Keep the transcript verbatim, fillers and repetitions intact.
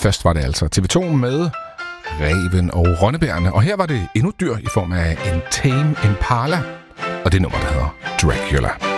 Først var det altså T V to med Ræven og Rønnebærerne, og her var det endnu dyr i form af en Tame Impala, og det nummer, der hedder Dracula.